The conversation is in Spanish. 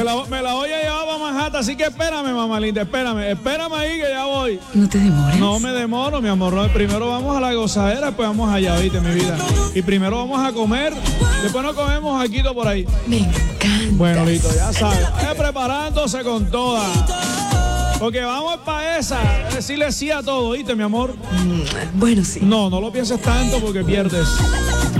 Me la voy a llevar para Manhattan, así que espérame, mamá linda, espérame ahí que ya voy. ¿No te demores? No me demoro, mi amor. No, primero vamos a la gozadera, después vamos allá, ¿viste, mi vida? Y primero vamos a comer, después nos comemos aquí por ahí. Me encanta. Bueno, listo, ya sabes. Vaya preparándose con toda. Porque vamos para esa. Decirle sí a todo, ¿viste, mi amor? Bueno, sí. No lo pienses tanto porque pierdes.